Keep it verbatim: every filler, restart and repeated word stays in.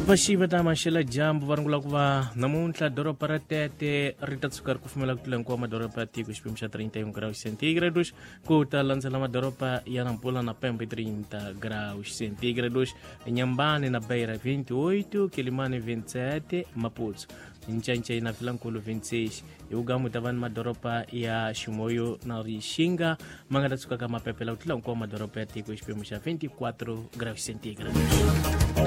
Vashiva tamashela jambo varangula kuva namuntlha doropa ra Tete ri ta tshuka ri kufumela ku tlula nkuwa madoropa ya tiko xiphemu xa trinta e um graus centígrados ku ta landzela madoropa ya Nampula na Pemba trinta graus centígrados, Inhambane na Beira vinte e oito, Quilimane vinte e sete, Maputo Nchancha na Vilankulu vinte e seis, Ugamo tavani madoropa ya Chimoio na Rixinga manga ta tsuka ka mapepela ku tlula nkuwa madoropa ya tiko xiphemu xa vinte e quatro graus centígrados.